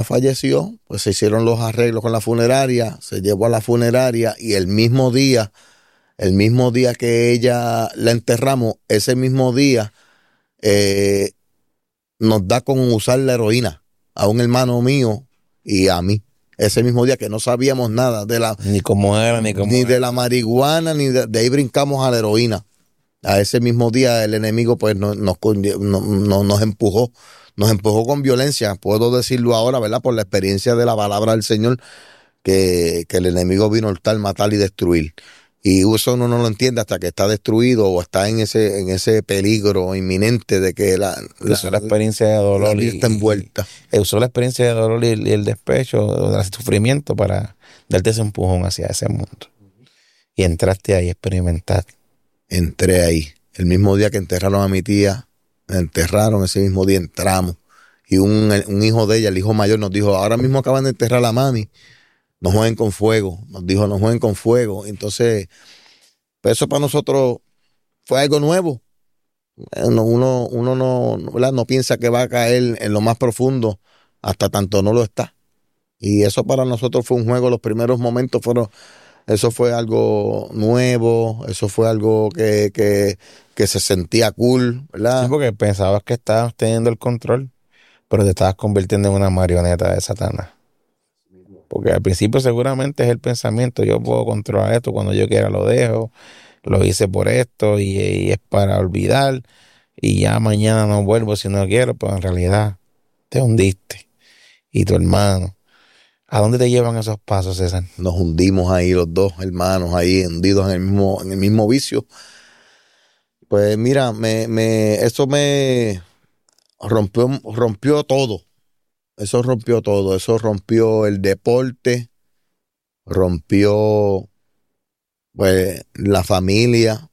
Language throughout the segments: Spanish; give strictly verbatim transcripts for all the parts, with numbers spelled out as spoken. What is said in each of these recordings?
falleció, pues se hicieron los arreglos con la funeraria, se llevó a la funeraria y el mismo día, el mismo día que ella la enterramos, ese mismo día eh, nos da con usar la heroína a un hermano mío y a mí. Ese mismo día que no sabíamos nada de la... Ni cómo era, ni cómo Ni era. de la marihuana, ni de, de ahí brincamos a la heroína. A ese mismo día el enemigo pues nos, nos, nos, nos empujó, nos empujó con violencia, puedo decirlo ahora, ¿verdad? Por la experiencia de la palabra del Señor, que, que el enemigo vino a hurtar, matar y destruir. Y eso uno no lo entiende hasta que está destruido o está en ese en ese peligro inminente de que la, la, usó la experiencia de dolor la vida y, está envuelta. Y, usó la experiencia de dolor y, y el despecho, el sufrimiento para darte ese empujón hacia ese mundo. Y entraste ahí, experimentaste. Entré ahí. El mismo día que enterraron a mi tía, me enterraron, ese mismo día entramos. Y un, un hijo de ella, el hijo mayor, nos dijo, ahora mismo acaban de enterrar a la mami. No jueguen con fuego, nos dijo, no jueguen con fuego. Entonces, pues eso para nosotros fue algo nuevo. Uno, uno, uno no, ¿verdad? No piensa que va a caer en lo más profundo hasta tanto no lo está. Y eso para nosotros fue un juego, los primeros momentos fueron, eso fue algo nuevo, eso fue algo que, que, que se sentía cool, ¿verdad? Sí, porque pensabas que estabas teniendo el control, pero te estabas convirtiendo en una marioneta de Satanás. Porque al principio seguramente es el pensamiento, yo puedo controlar esto, cuando yo quiera lo dejo, lo hice por esto y, y es para olvidar y ya mañana no vuelvo si no quiero, pero en realidad te hundiste. Y tu hermano, ¿a dónde te llevan esos pasos, César? Nos hundimos ahí los dos hermanos, ahí hundidos en el mismo, en el mismo vicio. Pues mira, me, me, eso me rompió, rompió todo. Eso rompió todo, eso rompió el deporte, rompió pues la familia,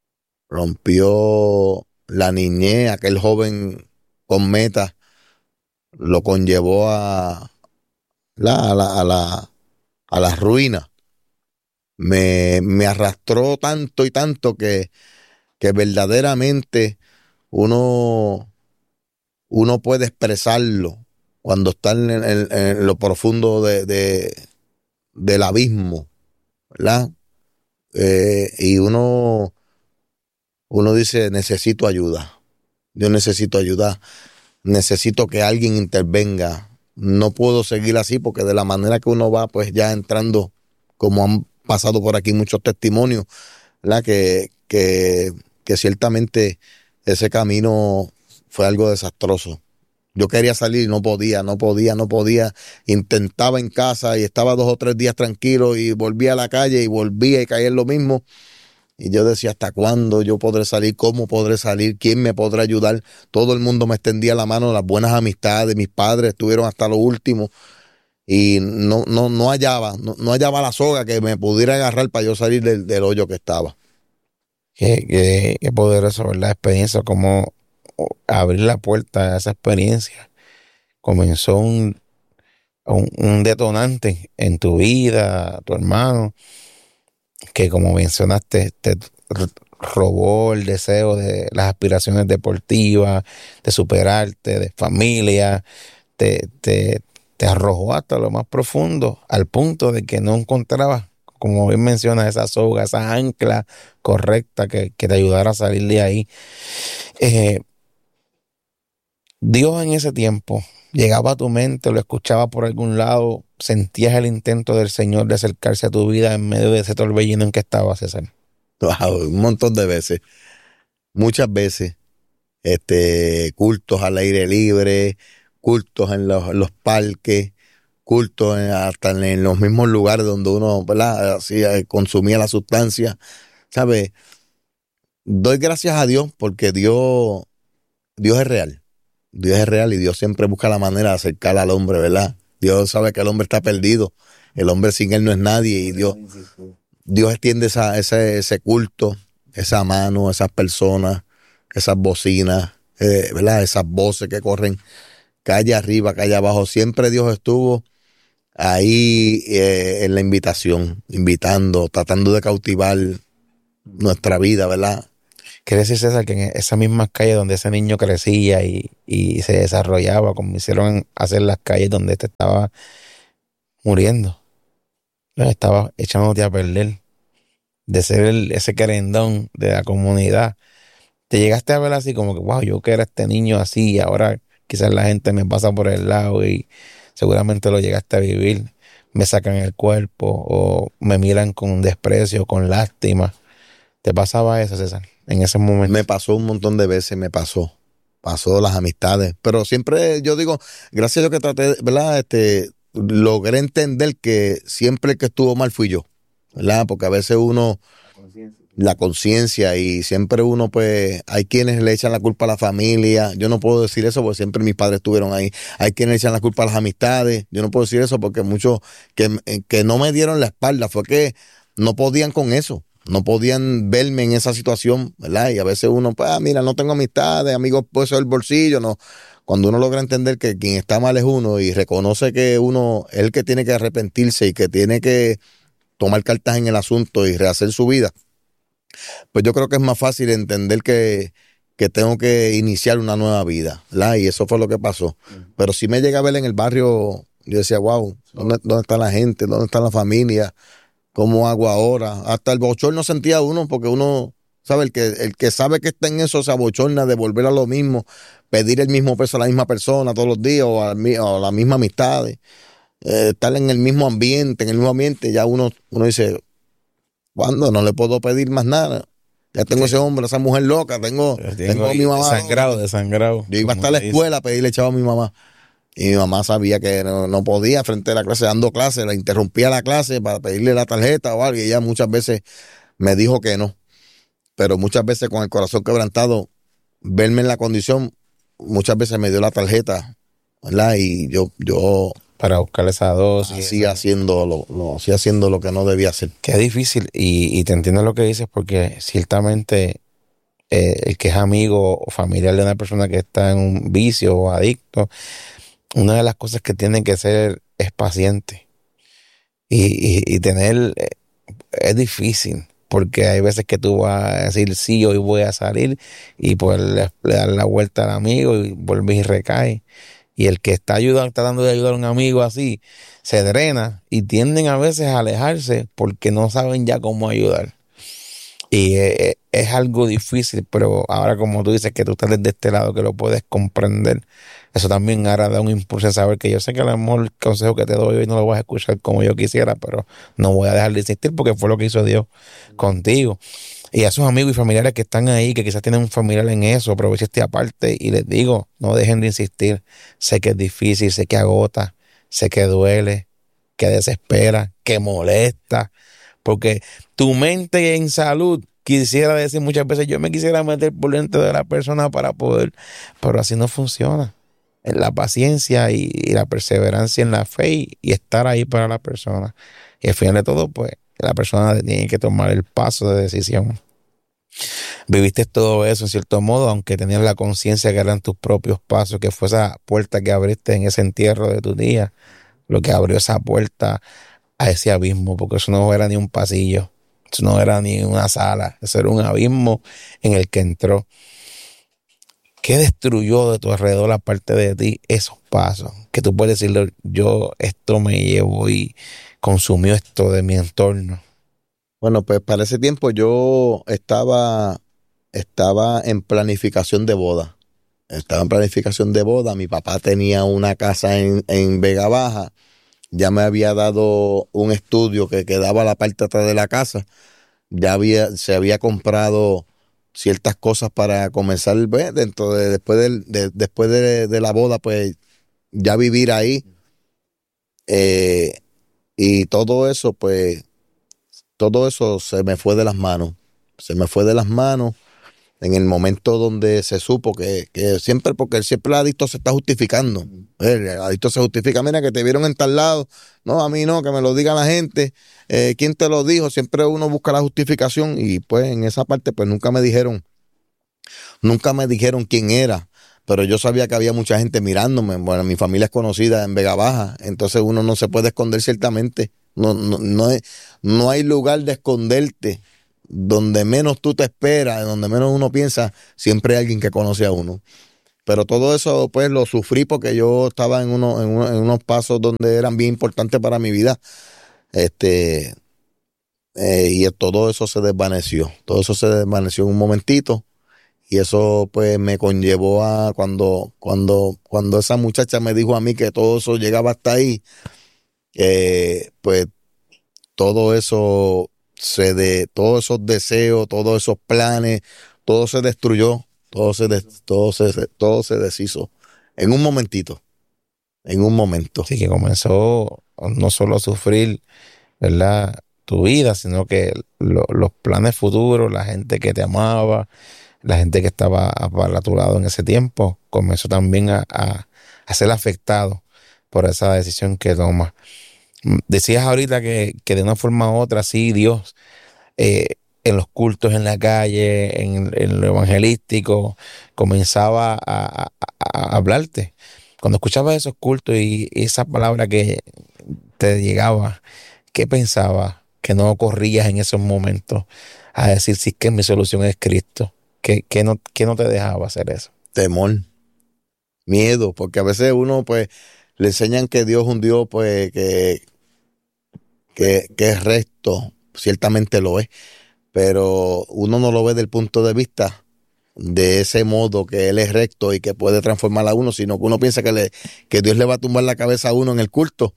rompió la niñez, aquel joven con metas lo conllevó a la, a la, a la, a la ruina. Me, me arrastró tanto y tanto que, que verdaderamente uno, uno puede expresarlo cuando está en, en, en lo profundo de, de, del abismo, ¿verdad? Eh, y uno, uno dice, necesito ayuda. Yo necesito ayuda. Necesito que alguien intervenga. No puedo seguir así porque de la manera que uno va, pues ya entrando, como han pasado por aquí muchos testimonios, ¿verdad? Que, que, que ciertamente ese camino fue algo desastroso. Yo quería salir y no podía, no podía, no podía. Intentaba en casa y estaba dos o tres días tranquilo y volvía a la calle y volvía y caía en lo mismo. Y yo decía, ¿hasta cuándo yo podré salir? ¿Cómo podré salir? ¿Quién me podrá ayudar? Todo el mundo me extendía la mano, las buenas amistades, mis padres estuvieron hasta lo último y no, no, no hallaba, no, no hallaba la soga que me pudiera agarrar para yo salir del, del hoyo que estaba. Qué, qué, qué poderoso, ¿verdad? La experiencia, como abrir la puerta a esa experiencia. Comenzó un, un, un detonante en tu vida, tu hermano, que como mencionaste, te robó el deseo de las aspiraciones deportivas, de superarte, de familia, te, te, te arrojó hasta lo más profundo, al punto de que no encontrabas, como bien mencionas, esa soga, esa ancla correcta que, que te ayudara a salir de ahí. Eh, Dios en ese tiempo llegaba a tu mente, lo escuchaba por algún lado, sentías el intento del Señor de acercarse a tu vida en medio de ese torbellino en que estabas, César. Wow, un montón de veces, muchas veces, este, cultos al aire libre, cultos en los, en los parques, cultos en, hasta en, en los mismos lugares donde uno, ¿verdad? Así, eh, consumía la sustancia, ¿sabes? Doy gracias a Dios porque Dios, Dios es real. Dios es real y Dios siempre busca la manera de acercar al hombre, ¿verdad? Dios sabe que el hombre está perdido. El hombre sin él no es nadie y Dios, Dios extiende esa, ese, ese culto, esa mano, esas personas, esas bocinas, eh, ¿verdad? Esas voces que corren calle arriba, calle abajo. Siempre Dios estuvo ahí eh, en la invitación, invitando, tratando de cautivar nuestra vida, ¿verdad? quiere decir, César, que en esas mismas calles donde ese niño crecía y, y se desarrollaba, como hicieron hacer las calles donde te estaba muriendo, estaba echándote a perder, de ser el- ese querendón de la comunidad. Te llegaste a ver así como que, wow, yo que era este niño así y ahora quizás la gente me pasa por el lado y seguramente lo llegaste a vivir. Me sacan el cuerpo o me miran con desprecio, con lástima. ¿Te pasaba eso, César, en ese momento? Me pasó un montón de veces, me pasó. Pasó las amistades. Pero siempre yo digo, gracias a Dios que traté, ¿verdad? Este, logré entender que siempre el que estuvo mal fui yo, ¿verdad? Porque a veces uno, la conciencia y siempre uno, pues, hay quienes le echan la culpa a la familia. Yo no puedo decir eso porque siempre mis padres estuvieron ahí. Hay quienes le echan la culpa a las amistades. Yo no puedo decir eso porque muchos que, que no me dieron la espalda fue que no podían con eso. No podían verme en esa situación, ¿verdad? Y a veces uno, pues, ah, mira, no tengo amistades, amigos, pues, el bolsillo, no. Cuando uno logra entender que quien está mal es uno y reconoce que uno es el que tiene que arrepentirse y que tiene que tomar cartas en el asunto y rehacer su vida, pues yo creo que es más fácil entender que, que tengo que iniciar una nueva vida, ¿verdad? Y eso fue lo que pasó. Pero si me llega a ver en el barrio, yo decía, wow, ¿dónde, dónde está la gente? ¿Dónde está la familia? ¿Cómo hago ahora? Hasta el bochorno sentía uno, porque uno, ¿sabe? El que, el que sabe que está en eso se abochorna de volver a lo mismo, pedir el mismo peso a la misma persona todos los días o a, mi- o a la misma amistad, eh, estar en el mismo ambiente, en el mismo ambiente, ya uno, uno dice, ¿cuándo? No le puedo pedir más nada. Ya tengo Sí. ese hombre, esa mujer loca, tengo, Yo tengo tengo a mi mamá desangrado, loca. desangrado. Yo iba como hasta la se dice. escuela a pedirle chavo a mi mamá. Y mi mamá sabía que no, no podía frente a la clase, dando clase, la interrumpía la clase para pedirle la tarjeta o algo. Y ella muchas veces me dijo que no. Pero muchas veces con el corazón quebrantado, verme en la condición, muchas veces me dio la tarjeta, ¿verdad? Y yo, yo Para buscar esa dosis. hacía esa- haciendo lo, lo, hacía haciendo lo que no debía hacer. Qué difícil. Y, y te entiendo lo que dices porque ciertamente eh, el que es amigo o familiar de una persona que está en un vicio o adicto, una de las cosas que tienen que ser es paciente. Y, y, y tener, eh, es difícil. Porque hay veces que tú vas a decir, sí, hoy voy a salir, y pues le, le das la vuelta al amigo y vuelves y recae. Y el que está ayudando, está dando de ayudar a un amigo así, se drena y tienden a veces a alejarse porque no saben ya cómo ayudar. Y eh, es algo difícil, pero ahora como tú dices que tú estás desde este lado que lo puedes comprender, eso también ahora da un impulso a saber que yo sé que a lo mejor el consejo que te doy hoy no lo vas a escuchar como yo quisiera, pero no voy a dejar de insistir porque fue lo que hizo Dios contigo. Y a esos amigos y familiares que están ahí, que quizás tienen un familiar en eso, aprovecha este aparte y les digo, no dejen de insistir. Sé que es difícil, sé que agota, sé que duele, que desespera, que molesta, porque tu mente en salud quisiera decir muchas veces, yo me quisiera meter por dentro de la persona para poder, pero así no funciona. La paciencia y, y la perseverancia en la fe y, y estar ahí para la persona. Y al final de todo, pues, la persona tiene que tomar el paso de decisión. Viviste todo eso en cierto modo, aunque tenías la conciencia que eran tus propios pasos, que fue esa puerta que abriste en ese entierro de tu día, lo que abrió esa puerta a ese abismo, porque eso no era ni un pasillo, eso no era ni una sala, eso era un abismo en el que entró. ¿Qué destruyó de tu alrededor, aparte de ti, esos pasos? Que tú puedes decirle, yo esto me llevo y consumió esto de mi entorno. Bueno, pues para ese tiempo yo estaba, estaba en planificación de boda. Estaba en planificación de boda. Mi papá tenía una casa en, en Vega Baja. Ya me había dado un estudio que quedaba a la parte de atrás de la casa. Ya había, se había comprado ciertas cosas para comenzar, ¿ves? Dentro de, después del- de, después de, de la boda, pues ya vivir ahí. Eh, y todo eso, pues, todo eso se me fue de las manos. Se me fue de las manos en el momento donde se supo que, que siempre, porque siempre el adicto se está justificando. El adicto se justifica, mira que te vieron en tal lado, no, a mí no, que me lo diga la gente, eh, ¿quién te lo dijo? Siempre uno busca la justificación y pues en esa parte pues nunca me dijeron, nunca me dijeron quién era, pero yo sabía que había mucha gente mirándome. Bueno, mi familia es conocida en Vega Baja, entonces uno no se puede esconder ciertamente, no, no, no, hay, no hay lugar de esconderte. donde menos tú te esperas, donde menos uno piensa, siempre hay alguien que conoce a uno. Pero todo eso pues lo sufrí porque yo estaba en, uno, en, uno- en unos pasos donde eran bien importantes para mi vida. Este, eh, y todo eso se desvaneció. Todo eso se desvaneció en un momentito. Y eso pues me conllevó a cuando, cuando, cuando esa muchacha me dijo a mí que todo eso llegaba hasta ahí, eh, pues todo eso se de, todos esos deseos, todos esos planes, todo se destruyó, todo se, des- todo se, todo se deshizo en un momentito, en un momento. Así que comenzó no solo a sufrir, ¿verdad?, tu vida, sino que lo- los planes futuros, la gente que te amaba, la gente que estaba a- para tu lado en ese tiempo, comenzó también a, a, a ser afectado por esa decisión que tomas. Mm, Decías ahorita que, que de una forma u otra, sí, Dios, eh, en los cultos en la calle, en, en lo evangelístico, comenzaba a, a- a- a hablarte. Cuando escuchabas esos cultos y esa palabra que te llegaba, ¿qué pensabas que no corrías en esos momentos a decir si es que mi solución es Cristo? ¿Qué, qué no, qué no te dejaba hacer eso? Temor, miedo, porque a veces uno pues le enseñan que Dios es un Dios pues que, que, que es recto, ciertamente lo es, pero uno no lo ve del punto de vista de ese modo que él es recto y que puede transformar a uno, sino que uno piensa que, le, que Dios le va a tumbar la cabeza a uno en el culto.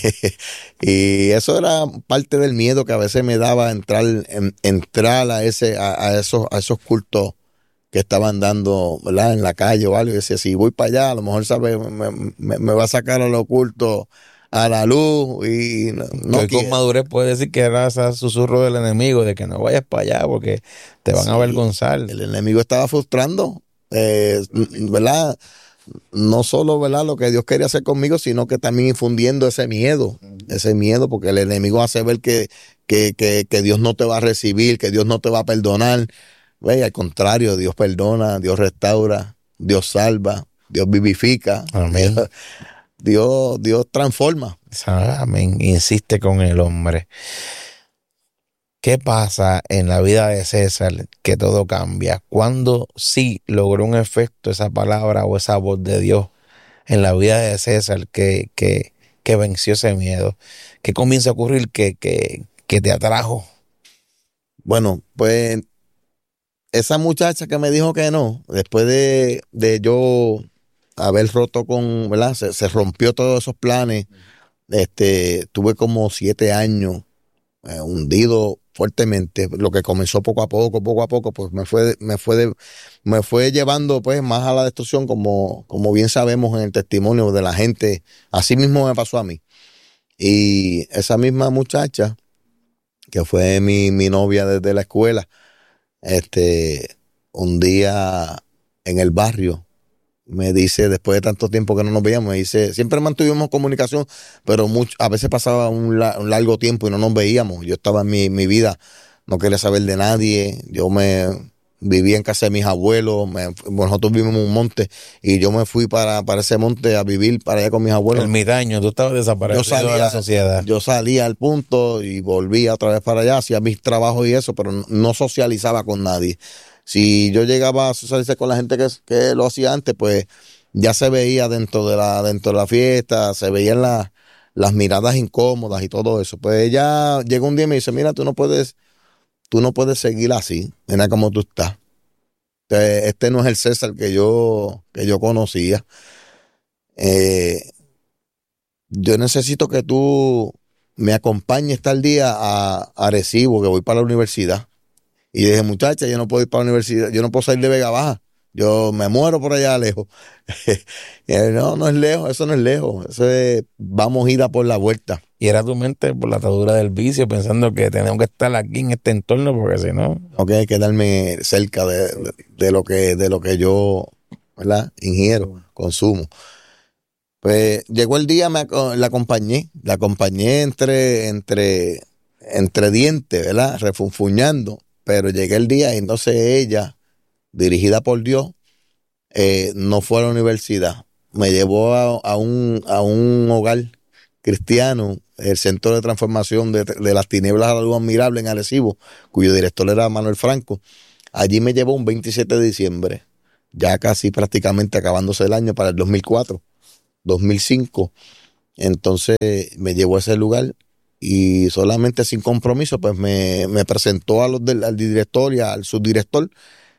Y eso era parte del miedo que a veces me daba entrar, en- entrar a, ese, a, a esos, a esos cultos que estaban dando, ¿verdad?, en la calle o algo. Y decía, si voy para allá, a lo mejor sabe, me, me- me va a sacar a lo oculto a la luz y no, Que no hoy con quiero. madurez puede decir que era ese susurro del enemigo de que no vayas para allá porque te van a Sí, avergonzar. el enemigo estaba frustrando, eh, ¿verdad? No solo, ¿verdad?, lo que Dios quería hacer conmigo, sino que también infundiendo ese miedo, ese miedo, porque el enemigo hace ver que, que, que, que Dios no te va a recibir, que Dios no te va a perdonar. Ve, al contrario, Dios perdona, Dios restaura, Dios salva, Dios vivifica, Dios, Amén. Dios, Dios transforma. Amén. Insiste con el hombre. ¿Qué pasa en la vida de César que todo cambia? ¿Cuándo sí logró un efecto esa palabra o esa voz de Dios en la vida de César que, que, que venció ese miedo? ¿Qué comienza a ocurrir que, que, que te atrajo? Bueno, pues esa muchacha que me dijo que no, después de, de yo haber roto con, ¿verdad? Se, se rompió todos esos planes. Este, tuve como siete años eh, hundido fuertemente. Lo que comenzó poco a poco, poco a poco, pues me fue, me fue, de- me fue llevando pues más a la destrucción, como, como bien sabemos en el testimonio de la gente. Así mismo me pasó a mí. Y esa misma muchacha, que fue mi, mi novia desde la escuela, este, un día en el barrio, me dice, después de tanto tiempo que no nos veíamos, me dice, siempre mantuvimos comunicación, pero mucho, a veces pasaba un, la- un largo tiempo y no nos veíamos. Yo estaba en mi, mi vida, no quería saber de nadie. Yo me vivía en casa de mis abuelos. Me- nosotros vivimos en un monte y yo me fui para, para ese monte a vivir para allá con mis abuelos. Ermitaño, tú estabas Yo desaparecido de la salía, sociedad. yo salía al punto y volvía otra vez para allá, hacía mis trabajos y eso, pero no, no socializaba con nadie. Si yo llegaba a socializar con la gente que, que lo hacía antes, pues ya se veía dentro de la, dentro de la fiesta, se veían la- las miradas incómodas y todo eso. Pues ella llegó un día y me dice, mira, tú no puedes, tú no puedes seguir así, mira cómo tú estás. Este, este no es el César que yo, que yo conocía. Eh, yo necesito que tú me acompañes tal día a a Arecibo, que voy para la universidad. Y yo dije, muchacha, yo no puedo ir para la universidad, yo no puedo salir de Vega Baja. Yo me muero por allá lejos. Y él, no, no es lejos, eso no es lejos. Eso es, vamos a ir a por la vuelta. Y era tu mente por la atadura del vicio, pensando que tenemos que estar aquí en este entorno, porque si no, No que hay que quedarme cerca de, de- de lo que, de lo que yo, ¿verdad?, ingiero, consumo. Pues llegó el día, me, aco- la acompañé, la acompañé entre, entre, entre dientes, ¿verdad?, refunfuñando. Pero llegué el día y entonces ella, dirigida por Dios, eh, no fue a la universidad. Me llevó a, a un, a un hogar cristiano, el Centro de Transformación de, de las Tinieblas a la Luz Admirable en Arecibo, cuyo director era Manuel Franco. Allí me llevó un veintisiete de diciembre, ya casi prácticamente acabándose el año para el dos mil cuatro, dos mil cinco. Entonces me llevó a ese lugar y solamente sin compromiso, pues me, me presentó a los del, al director y al subdirector,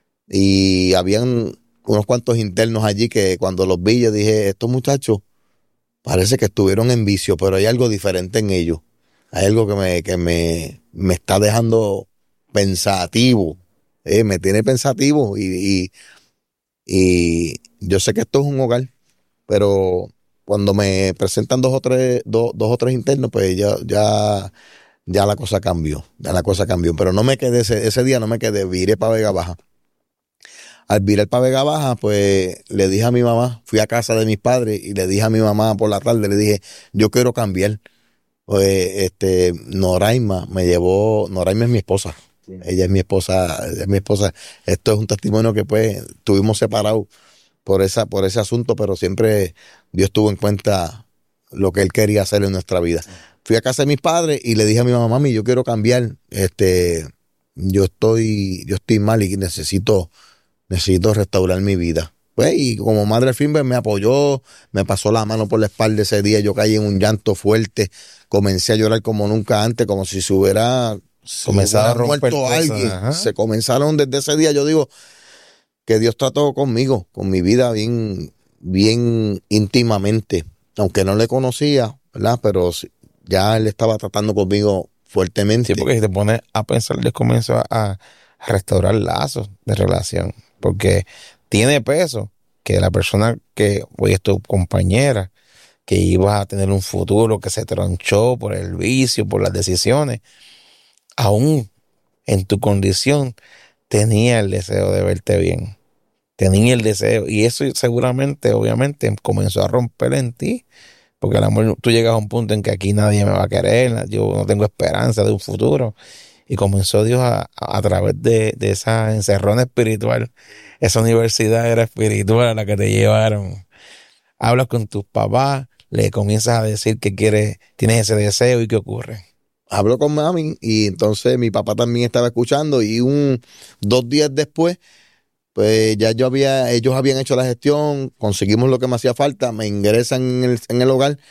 y habían unos cuantos internos allí que cuando los vi yo dije, estos muchachos parece que estuvieron en vicio, pero hay algo diferente en ellos. Hay algo que me, que me, me está dejando pensativo, eh, me tiene pensativo y, y, y yo sé que esto es un hogar, pero cuando me presentan dos o tres, dos, dos o tres internos, pues ya, ya, ya la cosa cambió, ya la cosa cambió. Pero no me quedé, ese, ese día no me quedé, viré para Vega Baja. Al virar para Vega Baja, pues le dije a mi mamá, fui a casa de mis padres y le dije a mi mamá por la tarde, le dije, yo quiero cambiar. Pues este, Noraima me llevó, Noraima es mi esposa. Sí. Ella es mi esposa, es mi esposa. Esto es un testimonio que pues estuvimos separados por esa, por ese asunto, pero siempre Dios tuvo en cuenta lo que Él quería hacer en nuestra vida. Fui a casa de mis padres y le dije a mi mamá, mami, yo quiero cambiar, este, yo estoy, yo estoy mal y necesito, necesito restaurar mi vida. Pues, y como madre al fin me apoyó, me pasó la mano por la espalda ese día, yo caí en un llanto fuerte, comencé a llorar como nunca antes, como si se hubiera, comenzado se hubiera muerto cosas, alguien. Ajá. Se comenzaron desde ese día, yo digo, que Dios trató conmigo, con mi vida bien, bien íntimamente, aunque no le conocía, ¿verdad? Pero ya Él estaba tratando conmigo fuertemente. Sí, porque si te pones a pensar, Dios comenzó a, a restaurar lazos de relación, porque tiene peso que la persona que hoy es tu compañera, que ibas a tener un futuro que se tronchó por el vicio, por las decisiones, aún en tu condición tenía el deseo de verte bien, tenía el deseo, y eso seguramente, obviamente, comenzó a romper en ti, porque el amor, tú llegas a un punto en que aquí nadie me va a querer, yo no tengo esperanza de un futuro, y comenzó Dios a, a, a través de, de esa encerrona espiritual, esa universidad era espiritual a la que te llevaron. Hablas con tus papás, le comienzas a decir que quieres, tienes ese deseo, ¿y qué ocurre? Hablo con mami y entonces mi papá también estaba escuchando, y un dos días después, pues ya yo había, ellos habían hecho la gestión, conseguimos lo que me hacía falta, me ingresan en el, en el hogar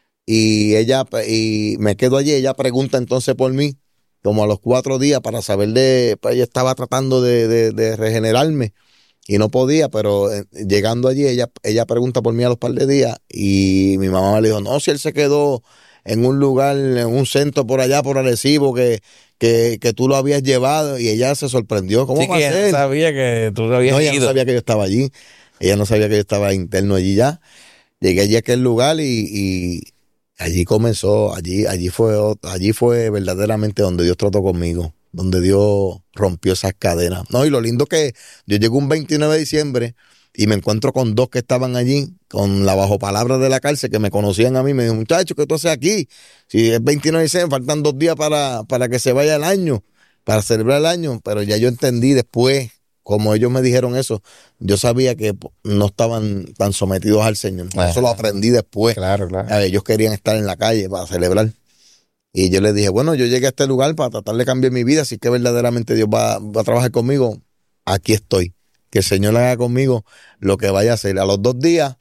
y ella, y me quedo allí. Ella pregunta entonces por mí, como a los cuatro días, para saber de, pues ella estaba tratando de, de, de regenerarme y no podía, pero eh, llegando allí, ella, ella pregunta por mí a los par de días y mi mamá me dijo, no, si él se quedó en un lugar, en un centro por allá, por Arecibo, que, que, que tú lo habías llevado, y ella se sorprendió. ¿Cómo sí, va que a ser? Ella no sabía que tú lo habías no, ido. ella no sabía que yo estaba allí. Ella no sabía que yo estaba interno allí ya. Llegué allí a aquel lugar y, y allí comenzó, allí, allí fue, allí fue verdaderamente donde Dios trató conmigo, donde Dios rompió esas cadenas. No, y lo lindo que yo llego un veintinueve de diciembre y me encuentro con dos que estaban allí, con la bajo palabra de la cárcel, que me conocían a mí. Me dijo, muchachos, ¿qué tú haces aquí? Si es veintinueve de diciembre, faltan dos días para, para que se vaya el año, para celebrar el año. Pero ya yo entendí después, como ellos me dijeron eso, yo sabía que no estaban tan sometidos al Señor. Ajá. Eso lo aprendí después. Claro, claro. A ver, ellos querían estar en la calle para celebrar. Y yo les dije, bueno, yo llegué a este lugar para tratar de cambiar mi vida, así que verdaderamente Dios va, va a trabajar conmigo. Aquí estoy. Que el Señor haga conmigo lo que vaya a hacer. A los dos días,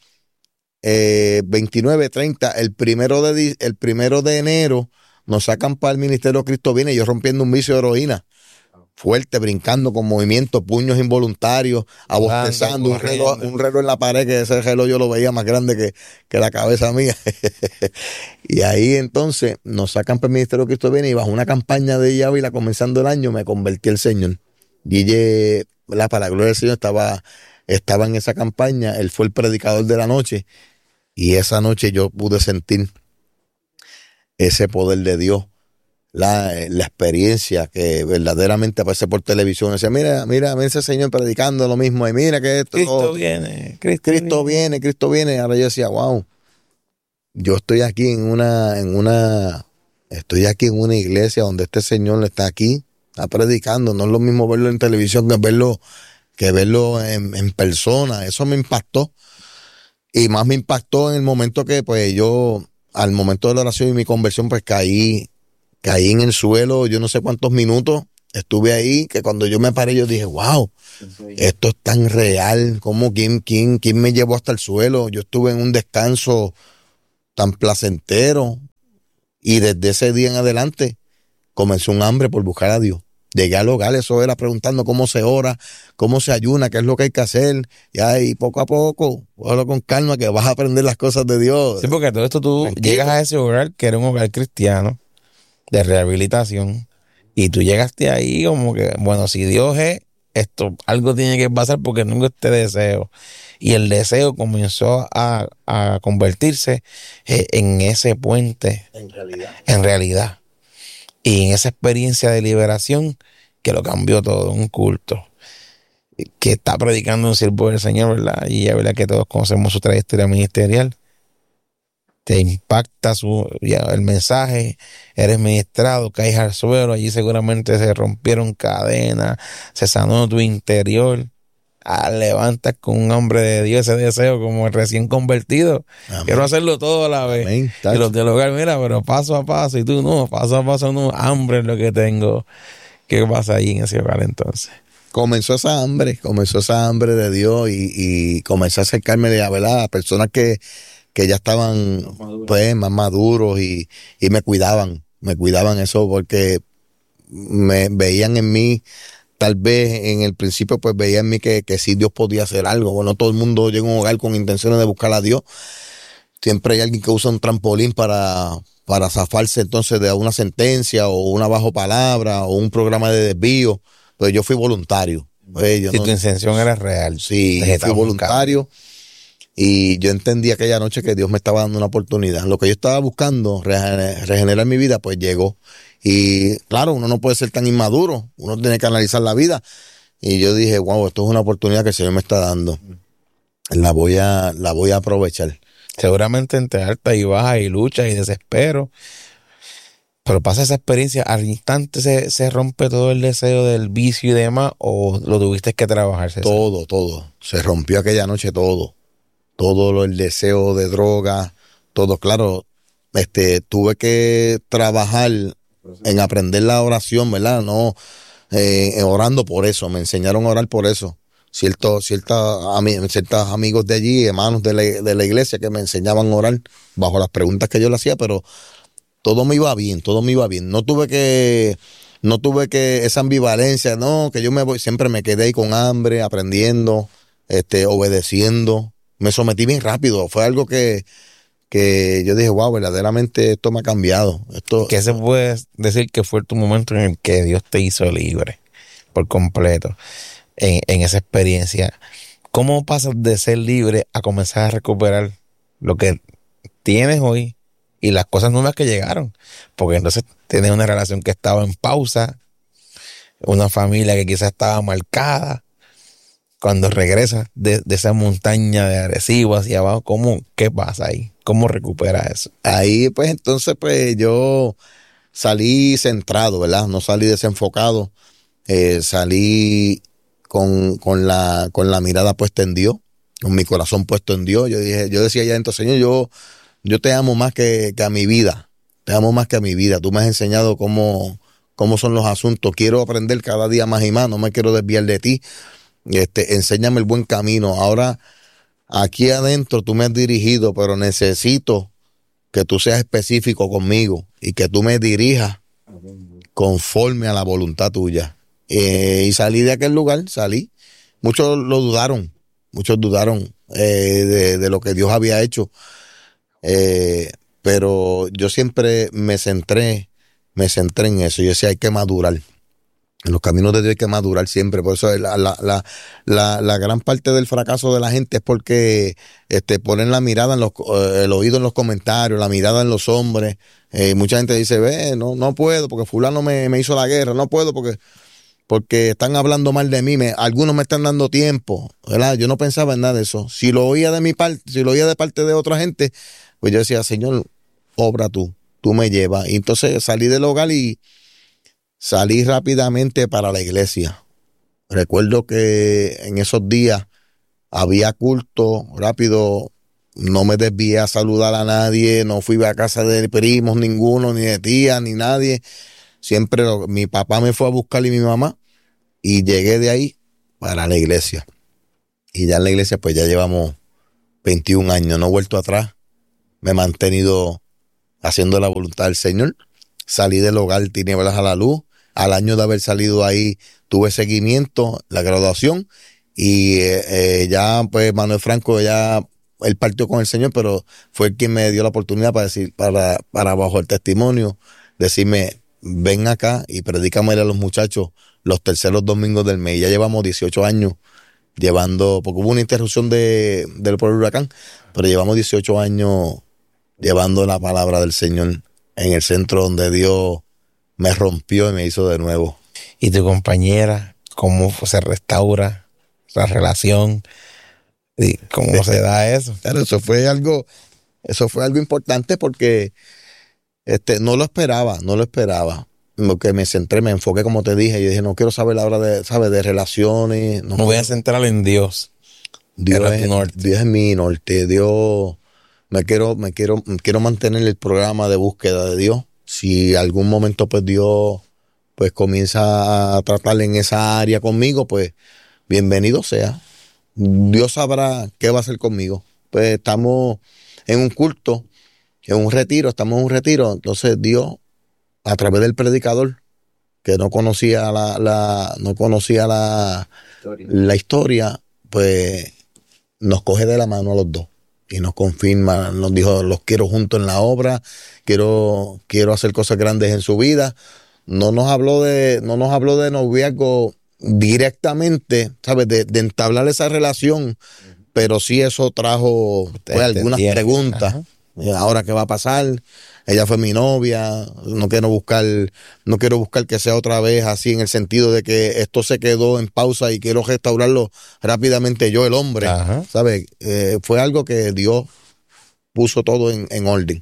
eh, veintinueve, treinta, el primero, de, el primero de enero, nos sacan para el Ministerio Cristo Viene, yo rompiendo un vicio de heroína. Fuerte, brincando con movimientos, puños involuntarios, abostezando, un reloj, un reloj en la pared, que ese reloj yo lo veía más grande que, que la cabeza mía. Y ahí entonces nos sacan para el Ministerio Cristo Viene, y bajo una campaña de Ávila comenzando el año me convertí al Señor. Guille, la para la gloria del Señor, estaba, estaba en esa campaña, él fue el predicador de la noche, y esa noche yo pude sentir ese poder de Dios. La, la experiencia que verdaderamente aparece por televisión. Dice, mira, mira, mira ese señor predicando lo mismo, y mira que esto, Cristo lo, viene, Cristo, Cristo viene. viene, Cristo viene. Ahora yo decía, wow, yo estoy aquí en una, en una, estoy aquí en una iglesia donde este señor está aquí, está predicando. No es lo mismo verlo en televisión que verlo, que verlo en, en persona. Eso me impactó. Y más me impactó en el momento que pues yo al momento de la oración y mi conversión, pues caí, caí en el suelo, yo no sé cuántos minutos, estuve ahí, que cuando yo me paré, yo dije, wow, esto es tan real, ¿cómo, quién, quién, quién me llevó hasta el suelo? Yo estuve en un descanso tan placentero, y desde ese día en adelante, comenzó un hambre por buscar a Dios. Llegué al hogar, eso era preguntando cómo se ora, cómo se ayuna, qué es lo que hay que hacer. Y ahí poco a poco, hablo con calma, que vas a aprender las cosas de Dios. Sí, porque todo esto tú Tranquilo. llegas a ese hogar que era un hogar cristiano de rehabilitación y tú llegaste ahí como que, bueno, si Dios es, esto, algo tiene que pasar porque tengo este deseo. Y el deseo comenzó a, a convertirse eh, en ese puente, En realidad. en realidad. Y en esa experiencia de liberación que lo cambió todo, un culto que está predicando un siervo del Señor, ¿verdad? Y es verdad que todos conocemos su trayectoria ministerial. Te impacta su, ya, el mensaje, eres ministrado, caes al suelo, allí seguramente se rompieron cadenas, se sanó tu interior. Ah, levantas con un hombre de Dios ese deseo como el recién convertido. Amén. Quiero hacerlo todo a la vez. Amén. Y los del hogar, mira, pero paso a paso, y tú no, paso a paso no, hambre es lo que tengo. ¿Qué pasa ahí en ese hogar entonces? Comenzó esa hambre, comenzó esa hambre de Dios y, y comencé a acercarme de, ¿verdad?, a personas que, que ya estaban pues más maduros y, y me cuidaban, me cuidaban eso porque me veían en mí, tal vez en el principio pues veía en mí que, que sí Dios podía hacer algo. Bueno, todo el mundo llega a un hogar con intenciones de buscar a Dios. Siempre hay alguien que usa un trampolín para, para zafarse entonces de una sentencia o una bajo palabra o un programa de desvío. Pues yo fui voluntario. Pues yo Si no, tu intención era real. sí, yo fui voluntario y yo entendí aquella noche que Dios me estaba dando una oportunidad. Lo que yo estaba buscando, regener- regenerar mi vida, pues llegó. Y claro, uno no puede ser tan inmaduro, uno tiene que analizar la vida. Y yo dije, wow, esto es una oportunidad que el Señor me está dando. La voy a, la voy a aprovechar. Seguramente entre alta y baja y lucha y desespero, pero pasa esa experiencia, al instante se, se rompe todo el deseo del vicio y demás, o lo tuviste que trabajar, César? Todo, todo. Se rompió aquella noche todo. Todo lo, el deseo de droga, todo. Claro, este, tuve que trabajar en aprender la oración, ¿verdad? No, eh, orando por eso. Me enseñaron a orar por eso. Ciertos, ciertas, ami- ciertos amigos de allí, hermanos de la, de la iglesia que me enseñaban a orar bajo las preguntas que yo le hacía, pero todo me iba bien, todo me iba bien. No tuve que, no tuve que esa ambivalencia, no, que yo me voy, siempre me quedé ahí con hambre, aprendiendo, este, obedeciendo. Me sometí bien rápido. Fue algo que, que yo dije, wow, verdaderamente esto me ha cambiado. Esto, ¿Qué se puede decir que fue tu momento en el que Dios te hizo libre por completo en, en esa experiencia? ¿Cómo pasas de ser libre a comenzar a recuperar lo que tienes hoy y las cosas nuevas que llegaron? Porque entonces tienes una relación que estaba en pausa, una familia que quizás estaba marcada. Cuando regresas de, de esa montaña de Arecibo hacia abajo, ¿cómo, qué pasa ahí? ¿Cómo recuperas eso? ahí pues entonces pues yo salí centrado, ¿verdad? No salí desenfocado. Eh, salí con, con la, con la mirada puesta en Dios, con mi corazón puesto en Dios. Yo dije, yo decía ya dentro, Señor, yo, yo te amo más que, que a mi vida. Te amo más que a mi vida. Tú me has enseñado cómo, cómo son los asuntos. Quiero aprender cada día más y más. No me quiero desviar de ti. Este, enséñame el buen camino. Ahora, aquí adentro tú me has dirigido, pero necesito que tú seas específico conmigo y que tú me dirijas conforme a la voluntad tuya. Eh, y salí de aquel lugar, salí. Muchos lo dudaron, muchos dudaron eh, de, de lo que Dios había hecho. Eh, pero yo siempre me centré, me centré en eso. Yo decía, hay que madurar. En los caminos de Dios hay que madurar siempre. Por eso la, la, la, la, la gran parte del fracaso de la gente es porque este, ponen la mirada en los, eh, el oído en los comentarios, la mirada en los hombres. Eh, mucha gente dice, ve, no, no puedo porque fulano me, me hizo la guerra, no puedo porque, porque están hablando mal de mí, me, algunos me están dando tiempo, ¿verdad? Yo no pensaba en nada de eso. Si lo oía de mi parte, si lo oía de parte de otra gente, pues yo decía, Señor, obra tú, tú me llevas. Y entonces salí del hogar y salí rápidamente para la iglesia. Recuerdo que en esos días había culto rápido no me desvié a saludar a nadie, no fui a casa de primos ninguno, ni de tía, ni nadie. Siempre lo, mi papá me fue a buscar y mi mamá, y llegué de ahí para la iglesia. Y ya en la iglesia pues ya llevamos veintiún años, no he vuelto atrás, me he mantenido haciendo la voluntad del Señor. Salí del hogar Tinieblas a la Luz, al año de haber salido ahí tuve seguimiento, la graduación, y eh, eh, ya pues Manuel Franco ya él partió con el Señor, pero fue el quien me dio la oportunidad para decir, para, para bajo el testimonio, decirme, ven acá y predícame a los muchachos los terceros domingos del mes. Y ya llevamos dieciocho años llevando, porque hubo una interrupción de, del por el huracán, pero llevamos dieciocho años llevando la palabra del Señor en el centro donde Dios me rompió y me hizo de nuevo. ¿Y tu compañera, cómo se restaura la relación? ¿Y cómo se da eso? Claro, eso fue algo, eso fue algo importante porque este, no lo esperaba, no lo esperaba. Porque me centré, me enfoqué, como te dije, y dije, no quiero saber ahora de, ¿sabes? De relaciones. No, Me voy a centrar en Dios. Dios Era es, tu norte. Dios es mi norte. Dios, me quiero, me quiero, quiero mantener el programa de búsqueda de Dios. Si algún momento pues Dios pues comienza a tratar en esa área conmigo, pues bienvenido sea. Dios sabrá qué va a hacer conmigo. Pues estamos en un culto, en un retiro, estamos en un retiro, entonces Dios, a través del predicador, que no conocía la, la no conocía la historia. la historia, pues nos coge de la mano a los dos y nos confirma, nos dijo, los quiero juntos en la obra, quiero, quiero hacer cosas grandes en su vida. No nos habló de, no nos habló de noviazgo directamente, ¿sabes? De, de entablar esa relación, uh-huh. Pero sí eso trajo pues, algunas entiende. preguntas. Uh-huh. Ahora qué va a pasar. Ella fue mi novia, no quiero buscar, no quiero buscar que sea otra vez así en el sentido de que esto se quedó en pausa y quiero restaurarlo rápidamente yo, el hombre, uh-huh. ¿Sabes? Eh, fue algo que Dios puso todo en, en orden.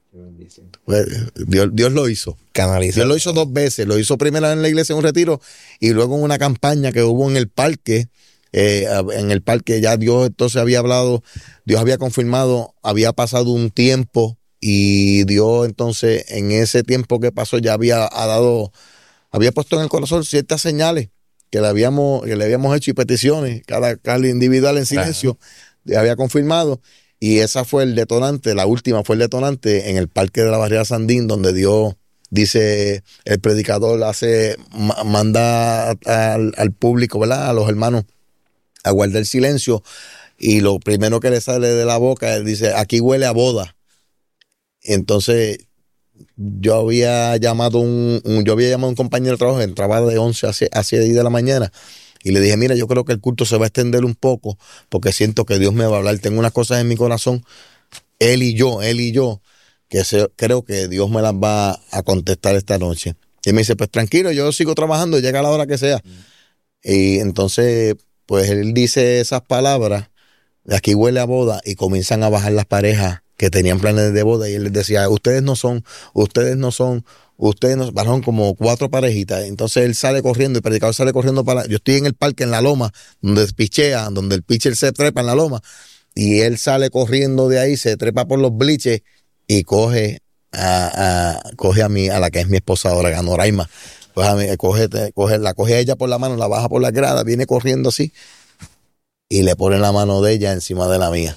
Dios, Dios lo hizo. Canalizado. Dios lo hizo dos veces. Lo hizo primero en la iglesia en un retiro y luego en una campaña que hubo en el parque. Eh, en el parque ya Dios entonces había hablado, Dios había confirmado, había pasado un tiempo y Dios entonces en ese tiempo que pasó ya había ha dado, había puesto en el corazón ciertas señales que le habíamos, que le habíamos hecho y peticiones, cada, cada individual en silencio, claro. Había confirmado. Y esa fue el detonante, la última fue el detonante en el Parque de la Barriada Sandín, donde Dios, dice el predicador, hace manda al, al público, ¿verdad? A los hermanos a guardar silencio. Y lo primero que le sale de la boca, él dice, aquí huele a boda. Entonces, yo había llamado un, un yo había llamado a un compañero de trabajo que entraba de once a diez de la mañana. Y le dije, mira, yo creo que el culto se va a extender un poco porque siento que Dios me va a hablar. Tengo unas cosas en mi corazón, él y yo, él y yo, que se, creo que Dios me las va a contestar esta noche. Y me dice, pues tranquilo, yo sigo trabajando, llega la hora que sea. Mm. Y entonces, pues él dice esas palabras, de aquí huele a boda, y comienzan a bajar las parejas que tenían planes de boda. Y él les decía, ustedes no son, ustedes no son... Ustedes nos bajaron como cuatro parejitas. Entonces él sale corriendo, el predicador sale corriendo para... Yo estoy en el parque, en la loma, donde pichea, donde el pitcher se trepa en la loma. Y él sale corriendo de ahí, se trepa por los bliches y coge a, a, coge a, mi, a la que es mi esposa ahora, a Noraima. Coge, a mi, coge, coge, la coge a ella por la mano, la baja por la grada, viene corriendo así y le pone la mano de ella encima de la mía.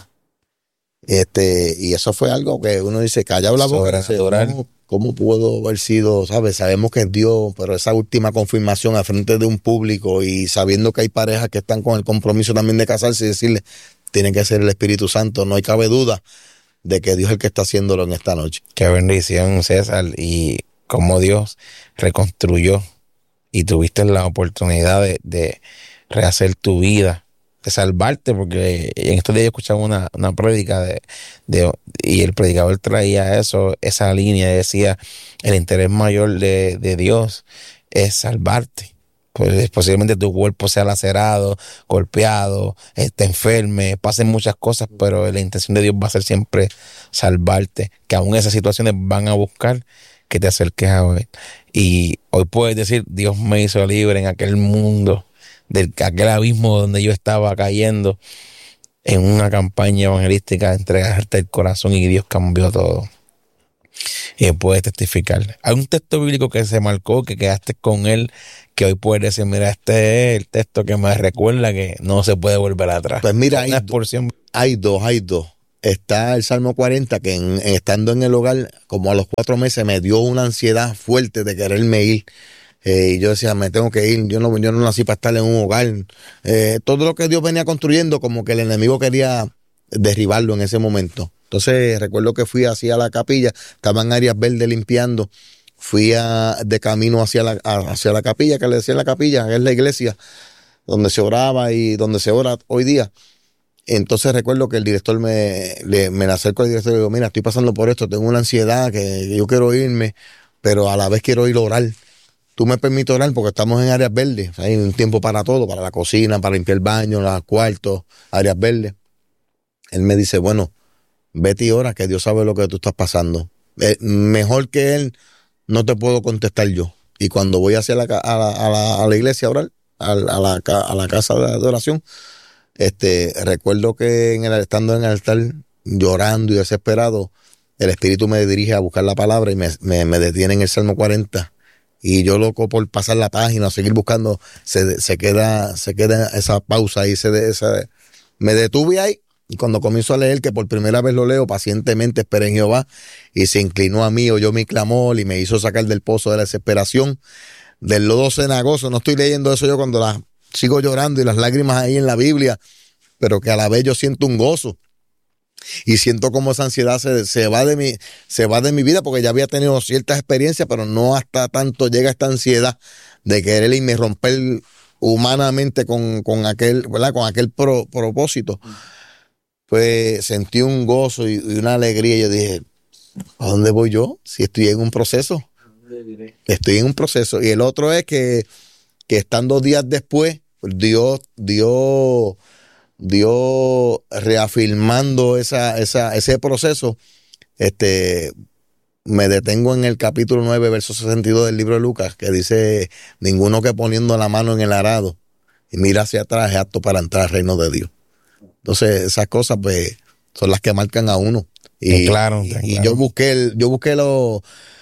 Este, y eso fue algo que uno dice, callado la boca. ¿Cómo, ¿Cómo pudo haber sido? ¿Sabes? Sabemos que es Dios, pero esa última confirmación al frente de un público y sabiendo que hay parejas que están con el compromiso también de casarse y decirle, tiene que ser el Espíritu Santo. No hay cabe duda de que Dios es el que está haciéndolo en esta noche. Qué bendición, César. Y cómo Dios reconstruyó y tuviste la oportunidad de, de rehacer tu vida, de salvarte, porque en estos días yo escuchaba una, una prédica de, de, y el predicador traía eso, esa línea, decía, el interés mayor de, de Dios es salvarte. Pues posiblemente tu cuerpo sea lacerado, golpeado, te enferme, pasen muchas cosas, pero la intención de Dios va a ser siempre salvarte, que aún esas situaciones van a buscar que te acerques a Él. Y hoy puedes decir, Dios me hizo libre en aquel mundo, de aquel abismo donde yo estaba cayendo. en una campaña evangelística, entregarte el corazón y Dios cambió todo. Y puedes testificar. Hay un texto bíblico que se marcó, que quedaste con él, que hoy puedes decir, mira, este es el texto que me recuerda que no se puede volver atrás. Pues mira, hay, porción... hay dos, hay dos. Está el Salmo cuarenta, que en, en, estando en el hogar, como a los cuatro meses, me dio una ansiedad fuerte de quererme ir. Eh, y yo decía, me tengo que ir, yo no, yo no nací para estar en un hogar. Eh, todo lo que Dios venía construyendo, como que el enemigo quería derribarlo en ese momento. Entonces recuerdo que fui hacia la capilla, estaba en áreas verdes limpiando, fui a, de camino hacia la, a, hacia la capilla, que le decía la capilla, que es la iglesia donde se oraba y donde se ora hoy día. Entonces recuerdo que el director me, le, me acerco al director y le digo, mira, estoy pasando por esto, tengo una ansiedad, que, que yo quiero irme, pero a la vez quiero ir a orar. Tú me permites orar porque estamos en áreas verdes, hay un tiempo para todo, para la cocina, para limpiar el baño, los cuartos, áreas verdes. Él me dice, bueno, vete y ora, que Dios sabe lo que tú estás pasando. Eh, mejor que Él no te puedo contestar yo. Y cuando voy hacia la, a, la, a, la, a la iglesia a orar, a, a, la, a la casa de oración, este, recuerdo que en el, estando en el altar, llorando y desesperado, el Espíritu me dirige a buscar la palabra y me, me, me detiene en el Salmo cuarenta. Y yo, loco por pasar la página, seguir buscando, se, se, queda, se queda esa pausa ahí, se, se, me detuve ahí. Y cuando comienzo a leer, que por primera vez lo leo, pacientemente esperé en Jehová, y se inclinó a mí, oyó mi clamor y me hizo sacar del pozo de la desesperación, del lodo cenagoso. No estoy leyendo eso yo cuando la, sigo llorando y las lágrimas ahí en la Biblia, pero que a la vez yo siento un gozo y siento como esa ansiedad se, se va de mi, se va de mi vida, porque ya había tenido ciertas experiencias, pero no hasta tanto llega esta ansiedad de querer irme y romper humanamente con, con aquel, ¿verdad? Con aquel pro, propósito. Pues sentí un gozo y, y una alegría. Y yo dije, ¿a dónde voy yo? Si estoy en un proceso. Estoy en un proceso. Y el otro es que, que estando días después, Dios, Dios, Dios reafirmando esa, esa, ese proceso, este, me detengo en el capítulo nueve, verso sesenta y dos del libro de Lucas, que dice, ninguno que poniendo la mano en el arado y mira hacia atrás es apto para entrar al reino de Dios. Entonces, esas cosas, pues, son las que marcan a uno. Y, claro, y, claro. y yo busqué el, yo busqué lo,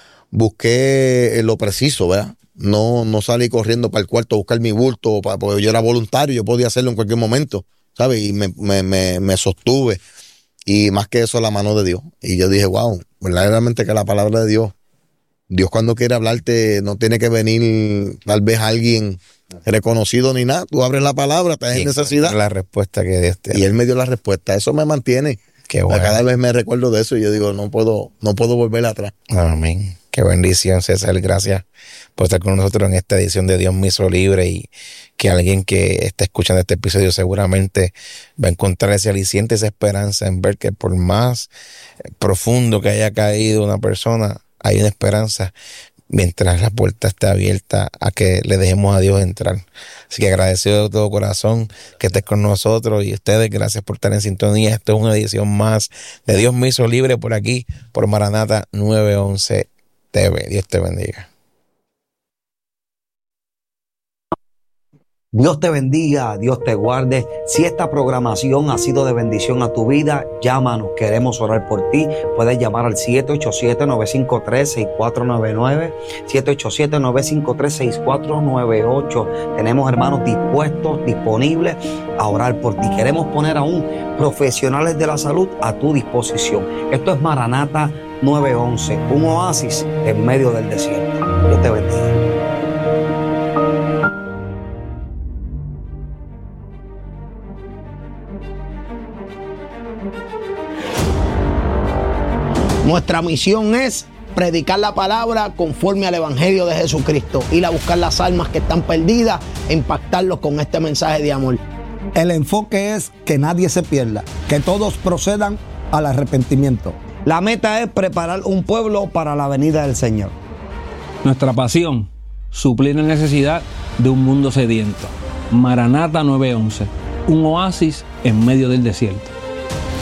busqué lo preciso, ¿verdad? No, no salí corriendo para el cuarto a buscar mi bulto, para, porque yo era voluntario, yo podía hacerlo en cualquier momento, ¿sabes? Y me, me, me, me sostuve. Y más que eso, la mano de Dios. Y yo dije, wow, verdaderamente que la palabra de Dios, Dios cuando quiere hablarte, no tiene que venir tal vez alguien reconocido ni nada. Tú abres la palabra, te das necesidad. La respuesta que Dios te da. Y Él me dio la respuesta. Eso me mantiene. Qué bueno. Cada vez me recuerdo de eso y yo digo, no puedo, no puedo volver atrás. Amén. Qué bendición, César. Gracias por estar con nosotros en esta edición de Dios me hizo libre, y que alguien que está escuchando este episodio seguramente va a encontrar ese aliciente, esa esperanza en ver que por más profundo que haya caído una persona, hay una esperanza mientras la puerta esté abierta a que le dejemos a Dios entrar. Así que agradecido de todo corazón que estés con nosotros, y ustedes, gracias por estar en sintonía. Esto es una edición más de Dios me hizo libre por aquí, por Maranata nueve once T V. Dios te bendiga. Dios te bendiga, Dios te guarde. Si esta programación ha sido de bendición a tu vida, llámanos, queremos orar por ti. Puedes llamar al siete ocho siete, nueve cinco tres, seis cuatro nueve nueve, siete ocho siete, nueve cinco tres, seis cuatro nueve ocho. Tenemos hermanos dispuestos, disponibles a orar por ti. Queremos poner aún profesionales de la salud a tu disposición. Esto es Maranata nueve once, un oasis en medio del desierto. Dios te bendiga. Nuestra misión es predicar la palabra conforme al Evangelio de Jesucristo, ir a buscar las almas que están perdidas e impactarlos con este mensaje de amor. El enfoque es que nadie se pierda, que todos procedan al arrepentimiento. La meta es preparar un pueblo para la venida del Señor. Nuestra pasión, suplir la necesidad de un mundo sediento. Maranata nueve once, un oasis en medio del desierto.